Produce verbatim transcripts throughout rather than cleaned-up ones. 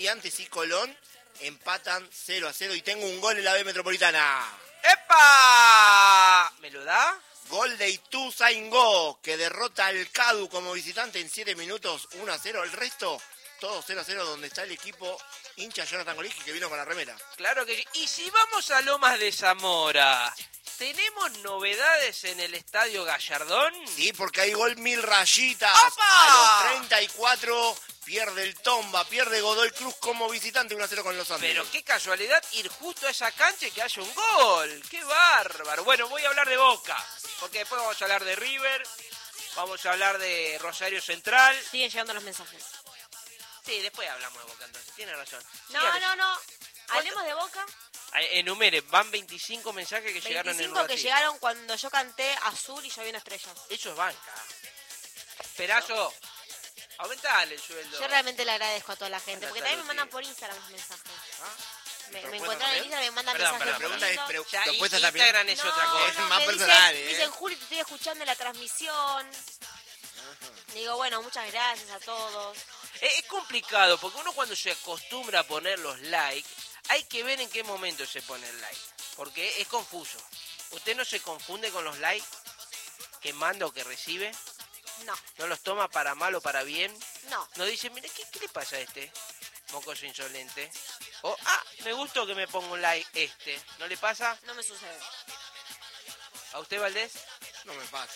Estudiantes y Colón empatan cero a cero y tengo un gol en la B Metropolitana. ¡Epa! ¿Me lo da? Gol de Ituzaingó, que derrota al Cadu como visitante en siete minutos, uno a cero. El resto, todo cero a cero, donde está el equipo hincha Jonathan Goligi, que vino con la remera. Claro que sí. Y si vamos a Lomas de Zamora, ¿tenemos novedades en el Estadio Gallardón? Sí, porque hay gol mil rayitas. ¡Opa! A los treinta y cuatro pierde el Tomba, pierde Godoy Cruz como visitante, uno a cero con los Andes. Pero qué casualidad ir justo a esa cancha y que haya un gol. ¡Qué bárbaro! Bueno, voy a hablar de Boca, porque después vamos a hablar de River, vamos a hablar de Rosario Central. Siguen llegando los mensajes. Sí, después hablamos de Boca, entonces, tiene razón. No, Sígale. no, no. Hablemos de Boca. Enumere, van veinticinco mensajes que llegaron en un veinticinco que ratito. llegaron cuando yo canté Azul y lloviendo estrellas. Eso es banca. Perazo, aumentale el sueldo. Yo realmente le agradezco a toda la gente, porque Natalia, también me mandan sí. por Instagram los mensajes. ¿Ah? Me, ¿Pero me puedo encontraron en también? Instagram y me mandan Perdón, mensajes. La pregunta es, lindos. pero, Ya, ¿te y- puedes también? Instagram es otra cosa. Es más me personal, dicen, ¿eh? dicen, Juli, te estoy escuchando en la transmisión. Digo, bueno, muchas gracias a todos. Es, es complicado, porque uno cuando se acostumbra a poner los likes, hay que ver en qué momento se pone el like. Porque es confuso. ¿Usted no se confunde con los likes que manda o que recibe? No, ¿No los toma para mal o para bien? no. No dice, mira, ¿qué, qué le pasa a este mocoso insolente? O, ah, me gustó que me ponga un like este. ¿No le pasa? No me sucede. ¿A usted, Valdés? No me pasa.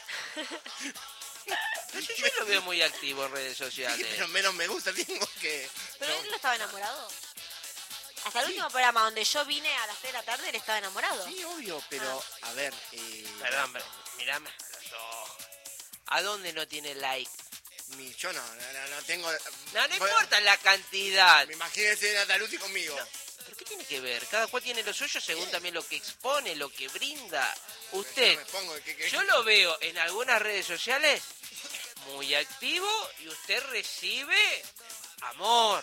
No sé, yo lo veo muy activo en redes sociales. Pero menos me gusta tengo que... ¿Pero no. él no estaba enamorado? Hasta el último programa donde yo vine a las tres de la tarde, él estaba enamorado. Sí, obvio, pero a ver... Eh, Perdón, pero mirame a los ojos. ¿A dónde no tiene like? mi- yo no, no, no tengo... No, no bueno, importa la cantidad. Imagínese Nataluzzi conmigo. ¿Pero qué tiene que ver? Cada cual tiene lo suyo según Bien. también lo que expone, lo que brinda. Yo Usted, me pongo que- que- yo lo veo en algunas redes sociales muy activo y usted recibe amor.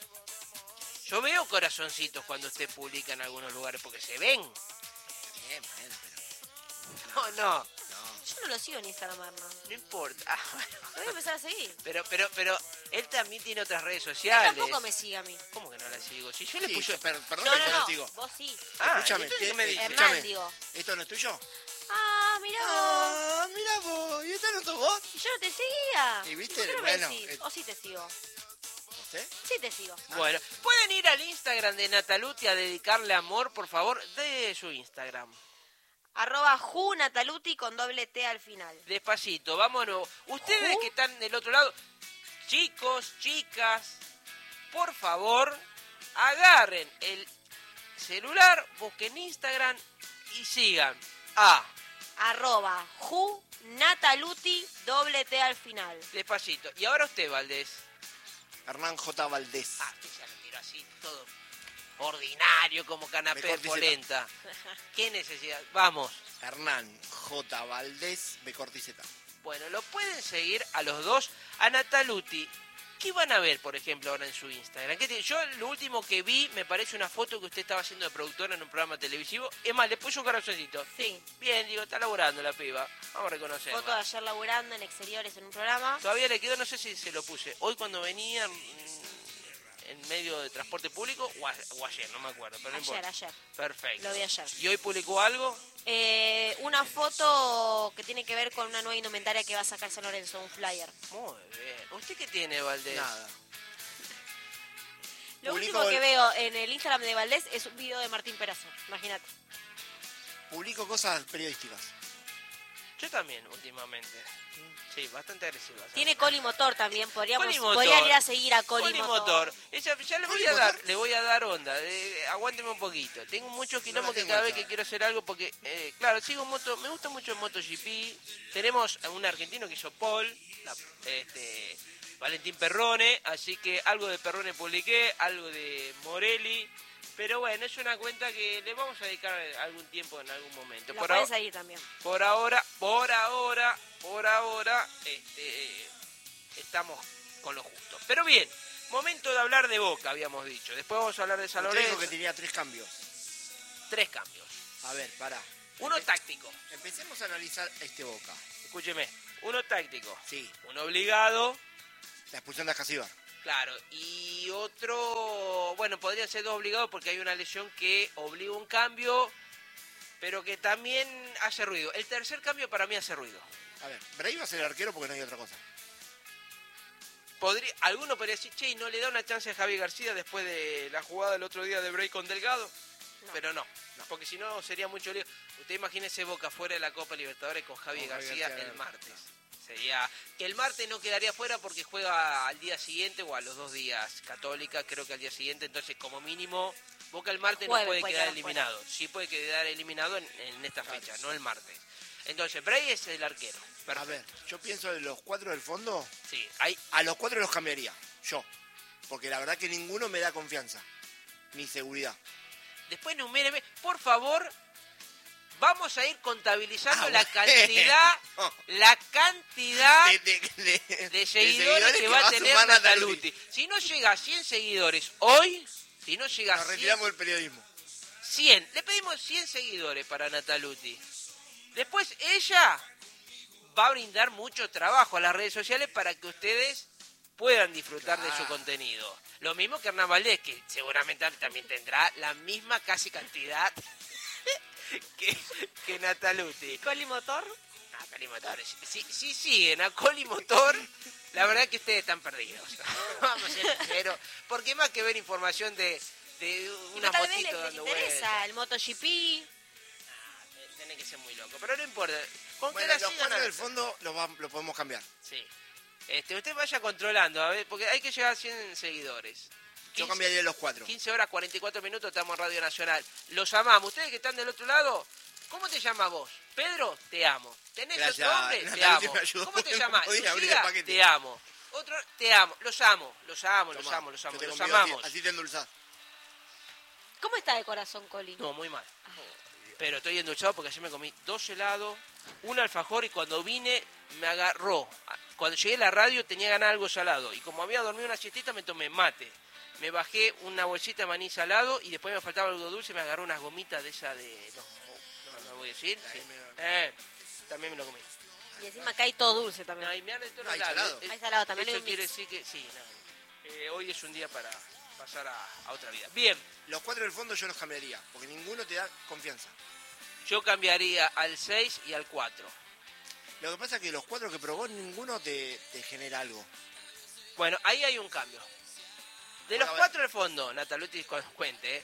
Yo veo corazoncitos cuando usted publica en algunos lugares porque se ven. Bien, bueno, pero... No, no, No. Yo no lo sigo en Instagram, Arno. no importa. Ah, bueno. Lo voy a empezar a seguir. Pero, pero, pero él también tiene otras redes Él sociales. tampoco me sigue a mí. ¿Cómo que no la sigo? Si yo le Sí, puse... per- perdón No, que no, yo lo no. sigo. Vos sí. Ah, Escúchame, entonces, ¿qué- ¿qué me eh, dice? Hernán, escúchame. digo. ¿Esto no es tuyo? Ah, mirá vos. Ah, mira vos, ¿y esto no sos vos? Y yo no te seguía. ¿Y viste? ¿Por qué no Bueno, me decís? eh. O sí te sigo. ¿Sí? Sí te sigo. Bueno, pueden ir al Instagram de Nataluti a dedicarle amor, por favor, de su Instagram. Arroba Ju Nataluti con doble T al final. Despacito, vámonos. Ustedes ¿Ju? que están del otro lado, chicos, chicas, por favor, agarren el celular, busquen Instagram y sigan a Arroba Ju Nataluti doble T al final. Despacito. Y ahora usted, Valdés. Hernán J. Valdés. Ah, usted ya lo tiró así, todo ordinario como canapé de corticeta. polenta. ¿Qué necesidad? Vamos. Hernán J. Valdés de Corticeta. Bueno, lo pueden seguir a los dos, a Nataluti. ¿Qué van a ver, por ejemplo, ahora en su Instagram? ¿Qué te- Yo lo último que vi me parece una foto que usted estaba haciendo de productora en un programa televisivo. Es más, le puso un corazoncito. Sí. Bien, digo, está laburando la piba. Vamos a reconocerla. Foto de ayer laburando en exteriores en un programa. Todavía le quedó, no sé si se lo puse. Hoy cuando venía mm, en medio de transporte público o, a- o ayer, no me acuerdo. Pero no Ayer, importa. ayer. Perfecto. Lo vi ayer. ¿Y hoy publicó algo? Eh, una foto que tiene que ver con una nueva indumentaria que va a sacar San Lorenzo, un flyer. Muy bien. ¿Usted qué tiene, Valdés? Nada. Lo Publico último que el- veo en el Instagram de Valdés es un video de Martín Perazo, imagínate. Publico cosas periodísticas. Yo también, últimamente. Sí, bastante agresiva. ¿sabes? Tiene Coli Motor también, podríamos Coli Motor. podrían ir a seguir a Coli, Coli Motor. Motor. Ella, ya le voy Coli a dar, Motor. le voy a dar onda. eh, aguánteme un poquito. Tengo muchos kilómetros que tengo cada vez esa. que quiero hacer algo porque, eh, claro, sigo moto, me gusta mucho el MotoGP. Tenemos a un argentino que hizo Paul, la- este, Valentín Perrone, así que algo de Perrone publiqué, algo de Morelli. Pero bueno, es una cuenta que le vamos a dedicar algún tiempo en algún momento. La Por, puedes ahora- seguir también. por ahora, por ahora, por ahora, este, estamos con lo justo. Pero bien, momento de hablar de Boca, habíamos dicho. Después vamos a hablar de San Usted dijo Lorenzo. que tenía tres cambios. Tres cambios. A ver, pará. Uno Empe- táctico. Empecemos a analizar este Boca. Escúcheme. Uno táctico. Sí, Uno obligado. la expulsión de Ascasíbar. Claro, y otro, bueno, podrían ser dos obligados porque hay una lesión que obliga un cambio, pero que también hace ruido. El tercer cambio para mí hace ruido. A ver, Bray va a ser el arquero porque no hay otra cosa. Podría, alguno podría decir, che, ¿y no le da una chance a Javi García después de la jugada del otro día de Bray con Delgado? No. Pero no, no, porque si no sería mucho lío. Usted imagínese Boca fuera de la Copa Libertadores con Javi con García, García el martes. Sería que el martes no quedaría fuera porque juega al día siguiente o a los dos días. Católica, creo que al día siguiente. Entonces, como mínimo, Boca el martes no puede, puede quedar eliminado. Fuera. Sí puede quedar eliminado en, en esta claro. fecha, no el martes. Entonces, Bray es el arquero. Perfecto. A ver, yo pienso en los cuatro del fondo. Sí, hay... A los cuatro los cambiaría, yo. Porque la verdad que ninguno me da confianza, ni seguridad. Después numéreme, por favor... Vamos a ir contabilizando ah, la cantidad, no. la cantidad de, de, de, de, seguidores, de seguidores que, que va a tener Nataluti. Si no llega a cien seguidores hoy, si no llega a Nos cien... retiramos del periodismo. cien, le pedimos cien seguidores para Nataluti. Después ella va a brindar mucho trabajo a las redes sociales para que ustedes puedan disfrutar claro. de su contenido. Lo mismo que Hernán Valdés, que seguramente también tendrá la misma casi cantidad... que, que Nataluti. ¿Colimotor? Ah, Colimotor. Si, si siguen a Colimotor, la verdad que ustedes están perdidos. Vamos a ser sinceros. Porque más que ver información de, de unas motitos dando vueltas. El MotoGP. Ah, tiene que ser muy loco. Pero no importa. Con bueno, que los cuatro del fondo lo, va, lo podemos cambiar. Sí. Este, usted vaya controlando, a ver, porque hay que llegar a cien seguidores. Yo cambiaría los cuatro. quince horas, cuarenta y cuatro minutos, estamos en Radio Nacional. Los amamos. Ustedes que están del otro lado, ¿cómo te llamas vos? Pedro, te amo. ¿Tenés Gracias. otro nombre? Te amo. ¿Cómo te llamas? Lucía, te amo. Otro, te amo. Los amo, los amo, Tomá, los amo, los amo. Los amamos. Así, así te endulzás. ¿Cómo está de corazón, Coli? No, muy mal. Ah. Pero estoy endulzado porque ayer me comí dos helados, un alfajor y cuando vine me agarró. Cuando llegué a la radio tenía ganas de algo salado. Y como había dormido una siestita me tomé mate. Me bajé una bolsita de maní salado y después me faltaba algo dulce, me agarró unas gomitas de esa de... No, no, no voy a decir. Sí. Eh, también me lo comí. Y encima acá hay todo dulce también. Hay, me han de todos hay lados. salado. Es, hay salado también. Eso quiere decir que sí, no, eh, hoy es un día para pasar a, a otra vida. Bien. Los cuatro del fondo yo los cambiaría, porque ninguno te da confianza. Yo cambiaría al seis y al cuatro. Lo que pasa es que los cuatro que probó, ninguno te, te genera algo. Bueno, ahí hay un cambio. De los cuatro del fondo, Nataluti cuente, ¿eh?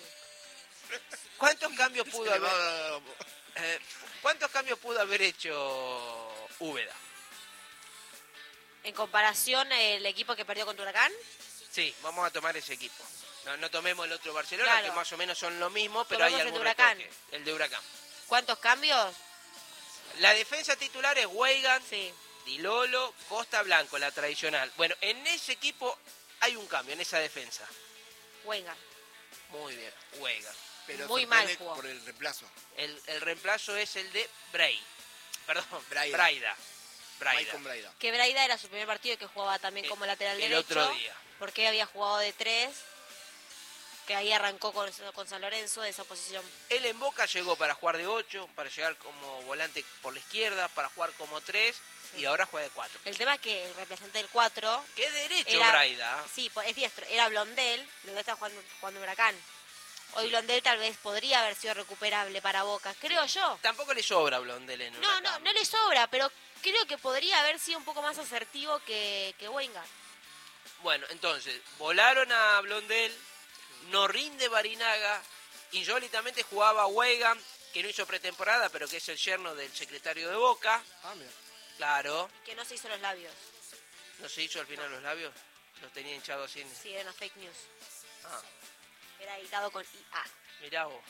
¿Cuántos cambios pudo haber eh, ¿Cuántos cambios pudo haber hecho Úbeda? En comparación el equipo que perdió contra Huracán. Sí, vamos a tomar ese equipo. No, no tomemos el otro Barcelona, claro. que más o menos son lo mismo, pero Tomemos hay algún el de Huracán. Retoque, el de Huracán. ¿Cuántos cambios? La defensa titular es Weigan, sí. Di Lolo, Costa Blanco, la tradicional. Bueno, en ese equipo hay un cambio, en esa defensa. Weigan. Muy bien, Weigan. Pero muy mal jugó. Por el reemplazo. El, el reemplazo es el de Bray. Perdón, Braida. Braida. Braida. Braida. Que Braida era su primer partido que jugaba también el, como lateral el derecho. El otro día. Porque había jugado de tres. Que ahí arrancó con, con San Lorenzo de esa posición. Él en Boca llegó para jugar de ocho, para llegar como volante por la izquierda, para jugar como tres, sí. Y ahora juega de cuatro. El tema es que el representante del cuatro... ¿Qué derecho, era, Braida? Sí, es diestro. Era Blondel, Blondel estaba jugando, jugando Huracán. Hoy Blondel tal vez podría haber sido recuperable para Boca, creo yo. Tampoco le sobra Blondel en No, Huracán. no, no le sobra, pero creo que podría haber sido un poco más asertivo que, que Weingart. Bueno, entonces, volaron a Blondel... No rinde Barinaga, insólitamente jugaba Weigan, que no hizo pretemporada, pero que es el yerno del secretario de Boca. Ah, mira. Claro. Que no se hizo los labios. ¿No se hizo al final los labios? Los tenía hinchados así. Sí, eran fake news. Ah. Era editado con I A. Mirá vos.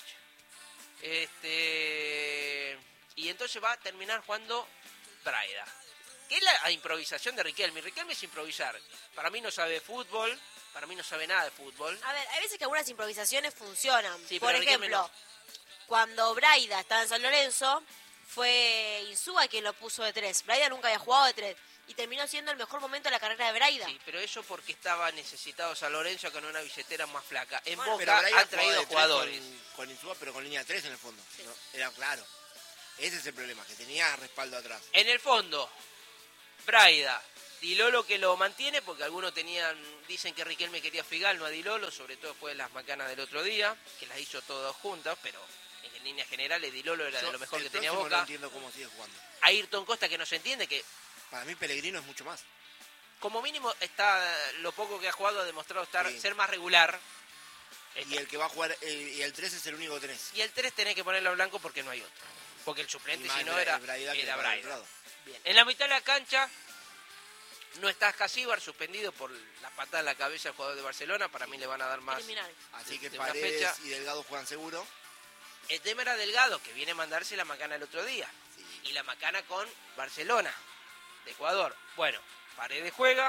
Este... Y entonces va a terminar jugando Braida. ¿Qué es la improvisación de Riquelme? Riquelme es improvisar. Para mí no sabe fútbol. Para mí no sabe nada de fútbol. A ver, hay veces que algunas improvisaciones funcionan. Sí, Por ejemplo, no. Cuando Braida estaba en San Lorenzo, fue Insúa quien lo puso de tres. Braida nunca había jugado de tres. Y terminó siendo el mejor momento de la carrera de Braida. Sí, pero eso porque estaba necesitado San Lorenzo con una billetera más flaca. En bueno, Boca han traído jugadores. Con, con Insúa, pero con línea tres en el fondo. Sí. ¿No? Era claro. Ese es el problema, que tenía respaldo atrás. En el fondo, Braida, Di Lolo que lo mantiene, porque algunos tenían dicen que Riquelme quería a Figal, no a Di Lolo, sobre todo después de las macanas del otro día, que las hizo todas juntas, pero en líneas generales Di Lolo era Yo, de lo mejor el que tenía próximo Boca. No entiendo cómo sigue jugando. Ayrton Costa, que no se entiende, que Para mí Pellegrino es mucho más. como mínimo está lo poco que ha jugado ha demostrado estar Sí. ser más regular. Y el que va a jugar, el, y el tres es el único que tenés. Y el tres tenés que ponerlo a blanco porque no hay otro. Porque el Y suplente, más si no, Bra- era, Braida que era para el Braida. otro lado. Bien. En la mitad de la cancha no está Casíbar, suspendido por la patada en la cabeza al jugador de Barcelona. Para mí le van a dar más. Criminal. Así que de una Paredes fecha. y Delgado juegan seguro. El tema era Delgado, que viene a mandarse la macana el otro día. Y la macana con Barcelona, de Ecuador. Bueno, Paredes juega.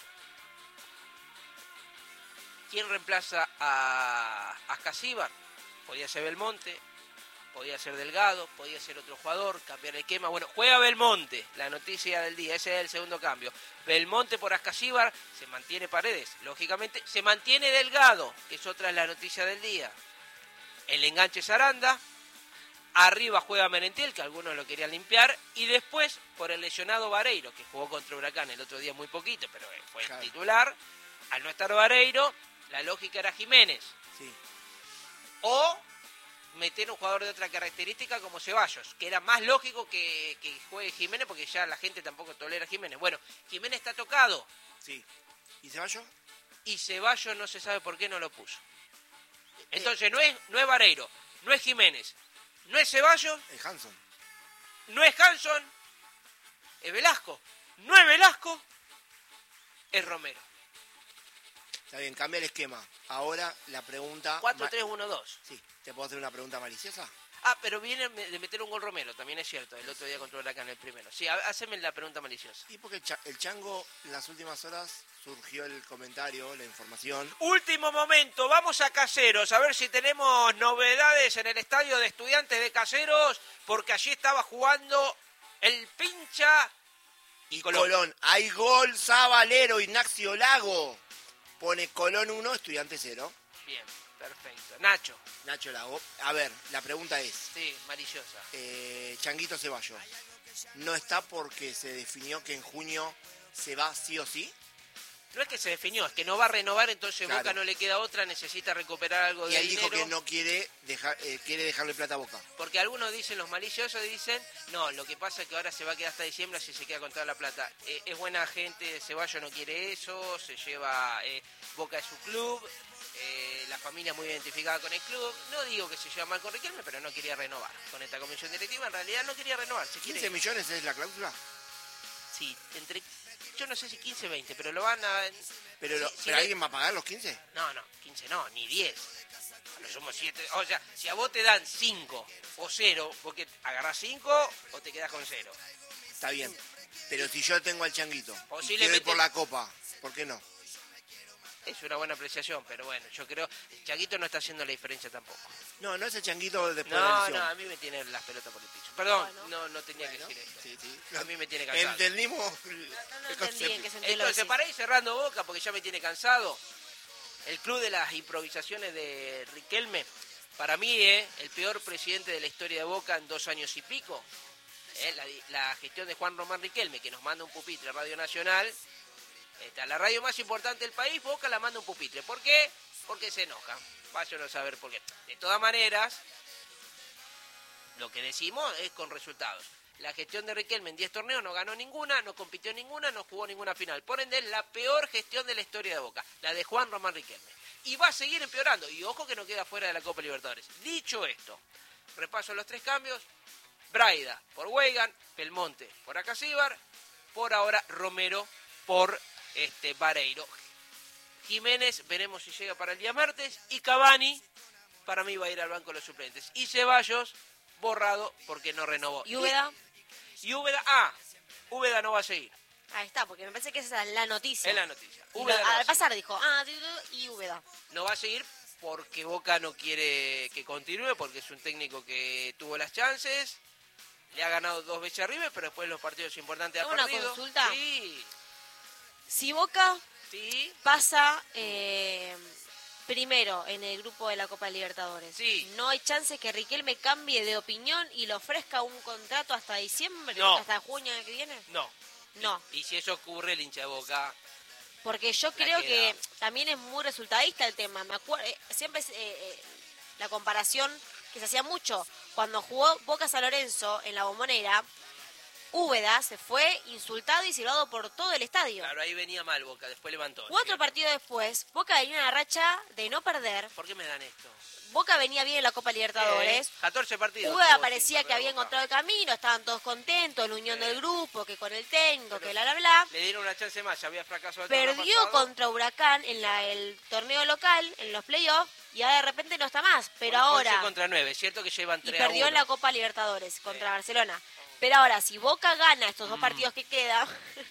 ¿Quién reemplaza a, a Casíbar? Podía ser Belmonte, podía ser Delgado, podía ser otro jugador, cambiar el esquema. Bueno, juega Belmonte, la noticia del día, ese es el segundo cambio. Belmonte por Ascasíbar, se mantiene Paredes, lógicamente, se mantiene Delgado, que es otra de las noticias del día. El enganche es Aranda, arriba juega Merentiel, que algunos lo querían limpiar, y después por el lesionado Vareiro, que jugó contra Huracán el otro día muy poquito, pero fue Claro. titular. Al no estar Vareiro, la lógica era Jiménez. Sí. O meter un jugador de otra característica como Ceballos, que era más lógico que, que juegue Jiménez, porque ya la gente tampoco tolera a Jiménez. Bueno, Jiménez está tocado Sí. ¿Y Ceballos? y Ceballos no se sabe por qué no lo puso. Entonces no es, no es Vareiro, no es Jiménez, no es Ceballos, El Hanson. no es Hanson, es Velasco. No es Velasco, es Romero. Está bien, cambia el esquema. Ahora la pregunta... cuatro ma- tres uno dos. Sí. ¿Te puedo hacer una pregunta maliciosa? Ah, pero viene de meter un gol Romero, también es cierto, el otro día contra Huracán el primero. Sí, ha- haceme la pregunta maliciosa. Sí, porque el, cha- el Chango en las últimas horas surgió el comentario, la información. Último momento, vamos a Caseros, a ver si tenemos novedades en el estadio de Estudiantes de Caseros, porque allí estaba jugando el pincha Y Colón. Colón. Hay gol, Zabalero, Ignacio Lago. Pone Colón uno, Estudiante cero. Bien, perfecto. Nacho, Nacho Lago. A ver, la pregunta es, sí, marillosa. eh, Changuito Ceballos, ¿no está porque se definió que en junio se va sí o sí? No es que se definió, es que no va a renovar, entonces Claro. Boca no le queda otra, necesita recuperar algo Y de él dijo dinero. que no quiere dejar, eh, quiere dejarle plata a Boca. Porque algunos dicen, los maliciosos dicen, no, lo que pasa es que ahora se va a quedar hasta diciembre si se queda con toda la plata. Eh, es buena gente, Ceballos no quiere eso, se lleva, eh, Boca es su club, eh, la familia muy identificada con el club. No digo que se lleva mal con Riquelme, pero no quería renovar. Con esta comisión directiva en realidad no quería renovar. Se quiere... ¿quince millones es la cláusula? Sí, entre... Yo no sé si quince, veinte, pero lo van a... ¿Pero, lo- Sí, sí, ¿pero le- alguien va a pagar los quince? No, no, quince no, ni diez. A lo sumo siete. O sea, si a vos te dan cinco o cero, vos que agarrás cinco o te quedás con cero. Está bien. Pero si yo tengo al Changuito y Posiblemente- quiero ir por la copa, ¿por qué no? Es una buena apreciación, pero bueno, yo creo... Chaguito no está haciendo la diferencia tampoco. No, no es el Changuito después de la No, lesión. no, a mí me tiene las pelotas por el piso. Perdón, Bueno. no, no tenía Bueno, que decir esto. sí, sí. A mí me tiene cansado. Entendimos No, no el entendí concepto. en qué sentido lo Entonces, decís. para ir cerrando Boca, porque ya me tiene cansado, el club de las improvisaciones de Riquelme, para mí es el peor presidente de la historia de Boca en dos años y pico. Eh, la, la gestión de Juan Román Riquelme, que nos manda un pupitre a Radio Nacional, esta, la radio más importante del país, Boca la manda un pupitre. ¿Por qué? Porque se enoja. Vaya a saber por qué. De todas maneras, lo que decimos es con resultados. La gestión de Riquelme en diez torneos no ganó ninguna, no compitió en ninguna, no jugó ninguna final. Por ende, es la peor gestión de la historia de Boca, la de Juan Román Riquelme. Y va a seguir empeorando. Y ojo que no queda fuera de la Copa Libertadores. Dicho esto, repaso los tres cambios. Braida por Weigan, Belmonte por Acasíbar, por ahora Romero por este Vareiro. Jiménez, veremos si llega para el día martes. Y Cavani, para mí va a ir al banco de los suplentes. Y Ceballos, borrado porque no renovó. ¿Y Úbeda? Y Úbeda, ah, Úbeda no va a seguir. Ahí está, porque me parece que esa es la noticia. Es la noticia. Y Úbeda lo- no va a al seguir. pasar dijo, ah, y Úbeda. No va a seguir porque Boca no quiere que continúe, porque es un técnico que tuvo las chances, le ha ganado dos veces a River, pero después los partidos importantes ha ¿Tengo una perdido. consulta? Sí, Si Boca sí, pasa eh, primero en el grupo de la Copa Libertadores, Sí. ¿no hay chance que Riquelme cambie de opinión y le ofrezca un contrato hasta diciembre, No. hasta junio que viene? no. No. Y, y si eso ocurre, el hincha de Boca... Porque yo La creo queda. que también es muy resultadista el tema. Me acuerdo, siempre es, eh, eh, la comparación que se hacía mucho. Cuando jugó Boca San Lorenzo en la Bombonera, Úbeda se fue insultado y silbado por todo el estadio. Claro, ahí venía mal Boca, después levantó. Cuatro ¿cierto? partidos después, Boca venía en una racha de no perder. ¿Por qué me dan esto? Boca venía bien en la Copa Libertadores. Eh, catorce partidos. Úbeda tuvo parecía sin que había perder Boca. encontrado el camino, estaban todos contentos, la unión Sí. del grupo, que con el técnico, Pero que bla, bla, bla. Le dieron una chance más, ya había fracasado el torneo Perdió pasado. contra Huracán en la, el torneo local, en los playoffs, y ahora de repente no está más. Pero once ahora, contra nueve, es cierto que llevan y tres a perdió en uno. la Copa Libertadores contra Barcelona. Pero ahora, si Boca gana estos Mm. dos partidos que quedan,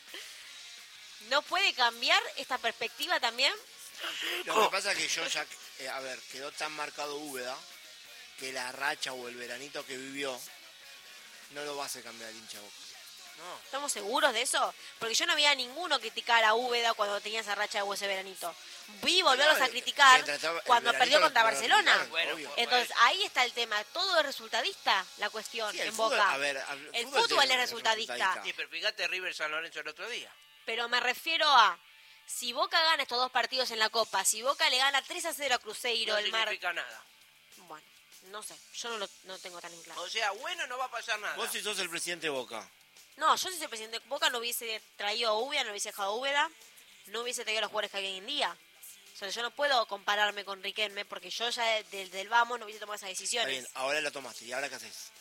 ¿no puede cambiar esta perspectiva también? Lo Oh. que pasa es que yo ya, eh, a ver, quedó tan marcado Úbeda que la racha o el veranito que vivió no lo va a hacer cambiar el hincha Boca. No. ¿Estamos seguros de eso? Porque yo no veía a ninguno criticar a Úbeda cuando tenía esa racha de ese veranito. Vi volverlos No, a criticar mientras estaba- el cuando veranito perdió lo- contra lo Barcelona. criticaron, Bueno, obvio. pues, Entonces ahí está el tema. Todo es resultadista, la cuestión, Sí, el en fútbol- Boca. a ver, el El fútbol fútbol tiene- es resultadista. Y pero fíjate River San Lorenzo el otro día. Pero me refiero a, si Boca gana estos dos partidos en la Copa, si Boca le gana tres a cero a Cruzeiro No el mar... significa nada. Bueno, no sé, yo no lo no tengo tan en claro. O sea, bueno, no va a pasar nada. Vos si sos el presidente de Boca, No, yo si soy presidente de Boca no hubiese traído a Úbeda, no hubiese dejado a Úbeda, no hubiese traído a los jugadores que hay hoy en día. O sea, yo no puedo compararme con Riquelme porque yo ya desde el vamos no hubiese tomado esas está decisiones. bien, ahora la tomaste, ¿y ahora qué haces?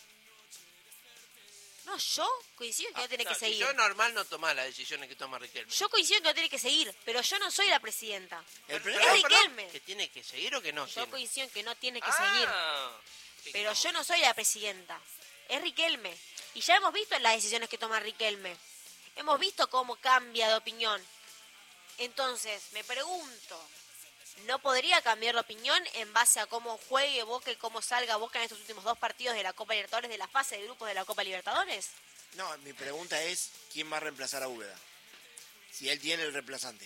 No, yo coincido en que no tiene No, que si seguir. yo normal no tomar las decisiones que toma Riquelme. Yo coincido en que no tiene que seguir, pero yo no soy la presidenta. El Pero- pre- Es perdón, perdón, Riquelme. ¿Que tiene que seguir o que no? Yo tiene? coincido en que no tiene que Ah, seguir, que pero como- yo no soy la presidenta. Es Riquelme. Y ya hemos visto las decisiones que toma Riquelme. Hemos visto cómo cambia de opinión. Entonces, me pregunto, ¿no podría cambiar de opinión en base a cómo juegue Boca y cómo salga Boca en estos últimos dos partidos de la Copa Libertadores, de la fase de grupos de la Copa Libertadores? No, mi pregunta es, ¿quién va a reemplazar a Úbeda? Si él tiene el reemplazante.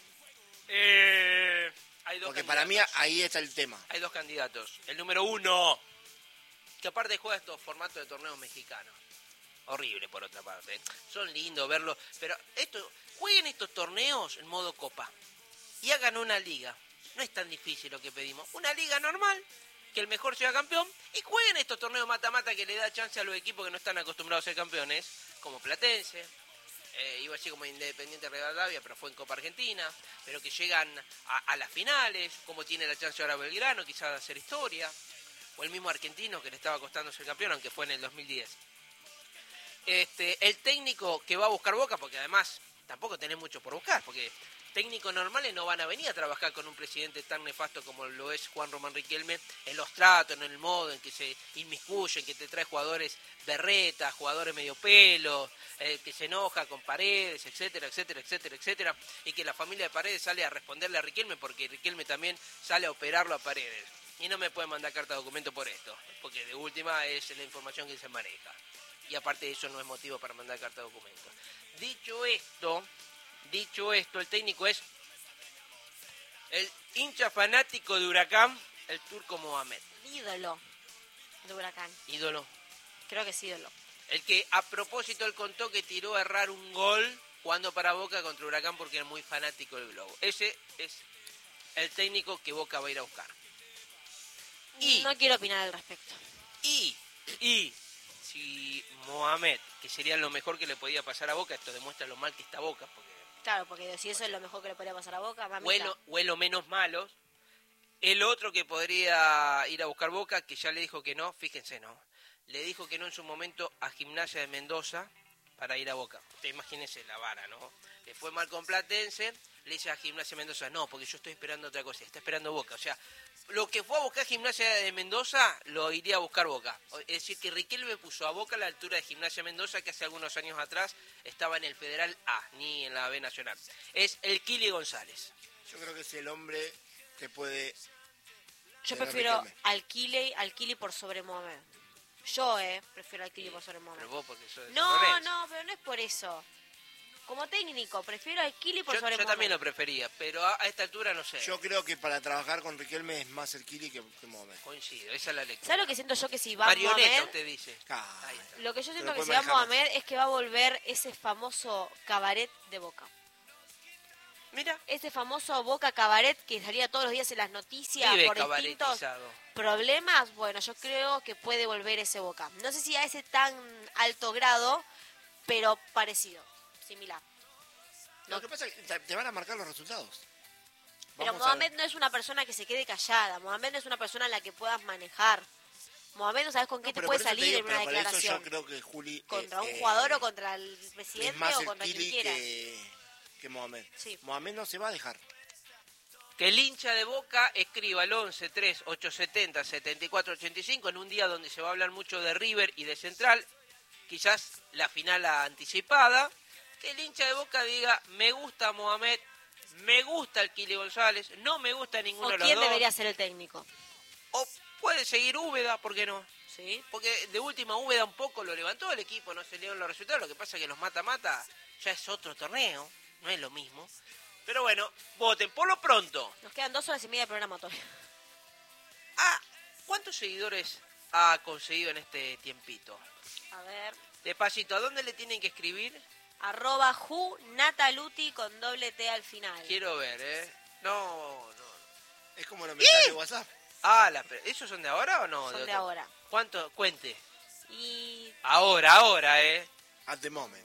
Eh, hay dos Porque para mí candidatos. ahí está el tema. Hay dos candidatos. El número uno, que aparte juega estos formatos de torneos mexicanos. Horrible por otra parte. Son lindos verlos. Pero esto, jueguen estos torneos en modo copa. Y hagan una liga. No es tan difícil lo que pedimos. Una liga normal, que el mejor sea campeón. Y jueguen estos torneos mata-mata que le da chance a los equipos que no están acostumbrados a ser campeones. Como Platense. Eh, iba así como Independiente Rivadavia, pero fue en Copa Argentina. Pero que llegan a, a las finales. Como tiene la chance ahora Belgrano, quizás de hacer historia. O el mismo Argentino que le estaba costando ser campeón, aunque fue en el dos mil diez. Este, el técnico que va a buscar Boca, porque además tampoco tenés mucho por buscar, porque técnicos normales no van a venir a trabajar con un presidente tan nefasto como lo es Juan Román Riquelme, en los tratos, en el modo en que se inmiscuye, en que te trae jugadores berretas, jugadores medio pelo, eh, que se enoja con Paredes, etcétera, etcétera, etcétera, etcétera, y que la familia de Paredes sale a responderle a Riquelme porque Riquelme también sale a operarlo a Paredes. Y no me pueden mandar carta de documento por esto, porque de última es la información que se maneja. Y aparte de eso no es motivo para mandar carta de documento. Dicho esto, dicho esto, el técnico es el hincha fanático de Huracán, el turco Mohamed. Ídolo de Huracán. Ídolo. Creo que es ídolo. El que a propósito él contó que tiró a errar un gol jugando para Boca contra Huracán porque era muy fanático del Globo. Ese es el técnico que Boca va a ir a buscar. Y, No quiero opinar al respecto. y, y, si Mohamed, que sería lo mejor que le podía pasar a Boca, esto demuestra lo mal que está Boca, porque Claro, porque si eso es lo mejor que le podría pasar a Boca, mamita. huelo, huelo menos malos. El otro que podría ir a buscar Boca, que ya le dijo que no, fíjense, ¿no? Le dijo que no en su momento a Gimnasia de Mendoza para ir a Boca. Usted imagínese la vara, ¿no? Le fue mal con Platense, le dice a Gimnasia de Mendoza, no, porque yo estoy esperando otra cosa, está esperando Boca. O sea, lo que fue a buscar Gimnasia de Mendoza, lo iría a buscar Boca. Es decir, que Riquelme puso a Boca a la altura de Gimnasia de Mendoza, que hace algunos años atrás estaba en el Federal A, ni en la B Nacional. Es el Kili González. Yo creo que es el hombre que puede... Yo Pero prefiero Riquelme. al Kili, al Kili por sobre Mohamed. Yo, eh, prefiero al Kili por sobre Mohamed. Pero vos porque sos de San No, Lorenzo. no, pero no es por eso. como técnico. Prefiero a Kili por Yo, sobre yo también Mohamed. lo prefería, pero a, a esta altura no sé. Yo creo que para trabajar con Riquelme es más el Kili que, que Mohamed. Coincido, esa es la lectura. ¿Sabes lo que siento yo? Que si va Marioneta, Mohamed, usted dice. Ah, Ahí está. lo que yo siento Pero que si puede va manejar Mohamed es que va a volver ese famoso cabaret de Boca. Mira, Ese famoso Boca Cabaret que salía todos los días en las noticias vive por distintos cabaretizado. problemas. Bueno, yo creo que puede volver ese Boca. No sé si a ese tan alto grado, pero parecido, similar. Lo que pasa es que te- te van a marcar los resultados. Pero Vamos a- Mohamed no es una persona que se quede callada. Mohamed no es una persona en la que puedas manejar. Mohamed no sabes con qué No, te pero puede por eso te salir digo, en una pero para eso declaración. yo creo que Juli... ¿Contra eh, un eh, jugador o contra el es presidente más o el contra quien Kili quiera? que, que Mohamed. Sí. Mohamed no se va a dejar. Que el hincha de Boca escriba al once tres ocho siete cero siete cuatro ocho cinco en un día donde se va a hablar mucho de River y de Central, quizás la final anticipada. Que el hincha de Boca diga, me gusta Mohamed, me gusta el Kili González, no me gusta ninguno ¿O de los quién dos. debería ser el técnico? O puede seguir Úbeda, ¿por qué no? Sí. Porque de última Úbeda un poco lo levantó el equipo, no se le dieron los resultados, lo que pasa es que los mata-mata ya es otro torneo, no es lo mismo. Pero bueno, voten por lo pronto. Nos quedan dos horas y media de programa todavía. Ah, ¿cuántos seguidores ha conseguido en este tiempito? A ver. Despacito, ¿a dónde le tienen que escribir? Arroba Ju Nataluti con doble T al final. Quiero ver, ¿eh? No, no. Es como los mensajes de WhatsApp. Ah, la, pre- ¿esos son de ahora o no? Son de otro? ahora. ¿Cuánto? Cuente. Y Ahora, ahora, ¿eh? At the moment.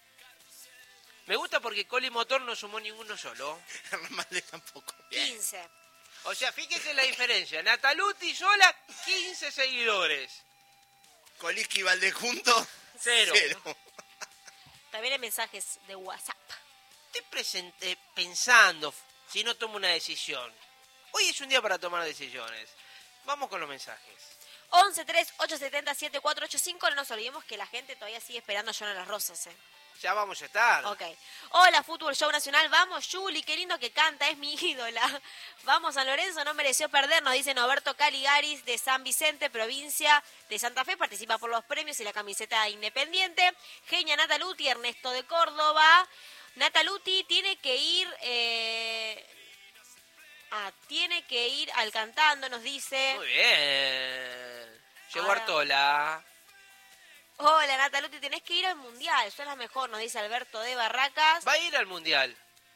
Me gusta porque Coli Motor no sumó ninguno solo. Ramalde tampoco. Bien. quince. O sea, fíjese la diferencia. Nataluti sola, quince seguidores. Coliski y Valdés juntos. Cero. Cero. También hay mensajes de WhatsApp. Estoy presente, pensando si no tomo una decisión. Hoy es un día para tomar decisiones. Vamos con los mensajes. once tres ocho siete cero siete cuatro ocho cinco. No nos olvidemos que la gente todavía sigue esperando a Jonah Las Rosas, ¿eh? Ya vamos a estar. Ok. Hola, Fútbol Show Nacional. Vamos, Juli, qué lindo que canta, es mi ídola. Vamos, San Lorenzo, no mereció perder, nos dice Noberto Caligaris de San Vicente, provincia de Santa Fe. Participa por los premios y la camiseta independiente. Genia Nataluti, Ernesto de Córdoba. Nataluti tiene que ir... Eh... Ah, tiene que ir al cantando, nos dice. Muy bien. Llegó Ahora- Artola. Hola, Nataluti, tenés que ir al Mundial. Sos la mejor, nos dice Alberto de Barracas. Va a ir al Mundial.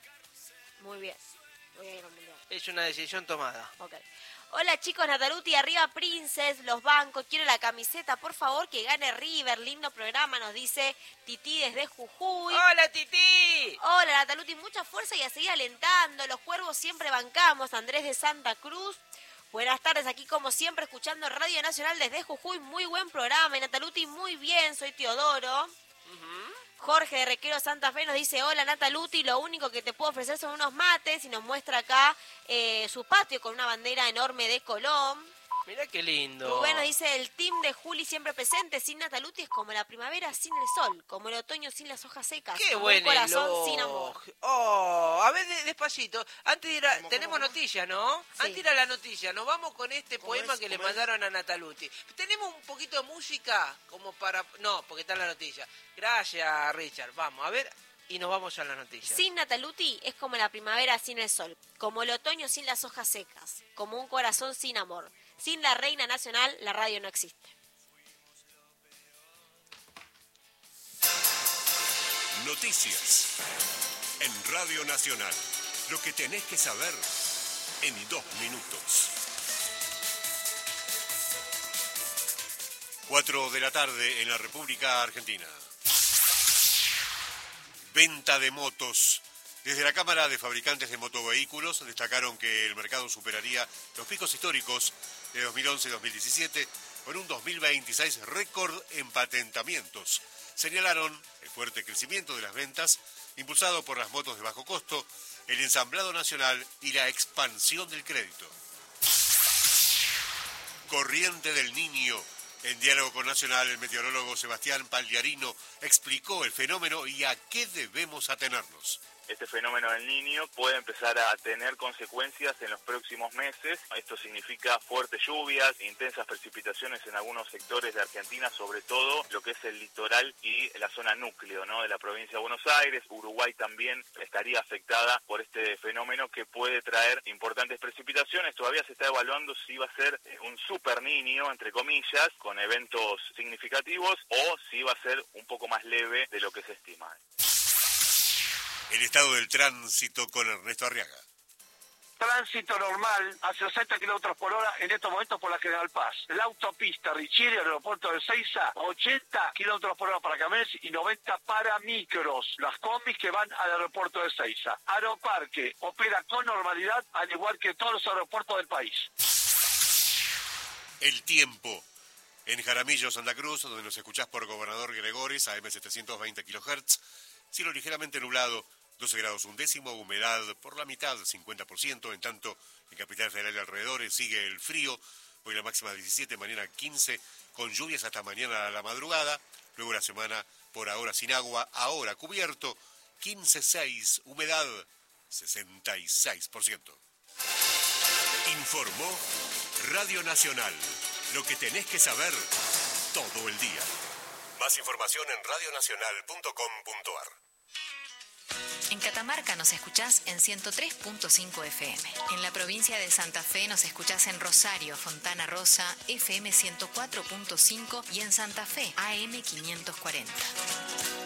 Muy bien. Voy a ir al Mundial. Es una decisión tomada. Ok. Hola chicos, Nataluti, arriba Princess, los bancos, quiero la camiseta, por favor que gane River, lindo programa, nos dice Titi desde Jujuy. ¡Hola, Titi! Hola Nataluti, mucha fuerza y a seguir alentando, los cuervos siempre bancamos, Andrés de Santa Cruz. Buenas tardes, aquí como siempre escuchando Radio Nacional desde Jujuy, muy buen programa, y Nataluti, muy bien, soy Teodoro. Ujú. Jorge de Requero Santa Fe nos dice, hola Nataluti, lo único que te puedo ofrecer son unos mates, y nos muestra acá eh, su patio con una bandera enorme de Colón. Mirá qué lindo. Rubén nos dice, el team de Juli siempre presente, sin Nataluti es como la primavera sin el sol, como el otoño sin las hojas secas, Qué como buen un corazón elogio. sin amor. Oh, a ver, de- despacito. Antes de ir a- ¿Cómo, tenemos cómo, cómo? noticias, ¿no? Sí. Antes de ir a la noticia, nos vamos con este ¿Cómo poema es? que le ¿Cómo es? mandaron a Nataluti. Tenemos un poquito de música como para... No, porque está en la noticia. Gracias, Richard. Vamos, a ver, y nos vamos a la noticia. Sin Nataluti es como la primavera sin el sol, como el otoño sin las hojas secas, como un corazón sin amor. Sin la reina nacional, la radio no existe. Noticias en Radio Nacional. Lo que tenés que saber en dos minutos. Cuatro de la tarde en la República Argentina. Venta de motos. Desde la Cámara de Fabricantes de Motovehículos destacaron que el mercado superaría los picos históricos de dos mil once y dos mil diecisiete con un dos mil veintiséis récord en patentamientos. Señalaron el fuerte crecimiento de las ventas impulsado por las motos de bajo costo, el ensamblado nacional y la expansión del crédito. Corriente del Niño. En diálogo con Nacional, el meteorólogo Sebastián Pagliarino explicó el fenómeno y a qué debemos atenernos. este fenómeno del Niño puede empezar a tener consecuencias en los próximos meses. Esto significa fuertes lluvias, intensas precipitaciones en algunos sectores de Argentina, sobre todo lo que es el litoral y la zona núcleo, ¿no?, de la provincia de Buenos Aires. Uruguay también estaría afectada por este fenómeno que puede traer importantes precipitaciones. Todavía se está evaluando si va a ser un super Niño, entre comillas, con eventos significativos, o si va a ser un poco más leve de lo que se estima. El estado del tránsito con Ernesto Arriaga. Tránsito normal a sesenta kilómetros por hora en estos momentos por la General Paz. La autopista Richieri, el aeropuerto de Ezeiza, ochenta kilómetros por hora para camiones y noventa para micros. Las combis que van al aeropuerto de Ezeiza. Aeroparque opera con normalidad, al igual que todos los aeropuertos del país. El tiempo. En Jaramillo, Santa Cruz, donde nos escuchás por Gobernador Gregores, A M setecientos veinte kilohertz. Cielo ligeramente nublado, doce grados un décimo, humedad por la mitad, cincuenta por ciento. En tanto, en Capital Federal y alrededores sigue el frío. Hoy la máxima diecisiete, mañana quince, con lluvias hasta mañana a la madrugada. Luego la semana por ahora sin agua, ahora cubierto, quince seis, humedad sesenta y seis por ciento. Informó Radio Nacional. Lo que tenés que saber todo el día. Más información en radio nacional punto com punto a r. En Catamarca nos escuchás en ciento tres punto cinco F M. En la provincia de Santa Fe nos escuchás en Rosario, Fontana Rosa, F M ciento cuatro punto cinco y en Santa Fe, A M quinientos cuarenta.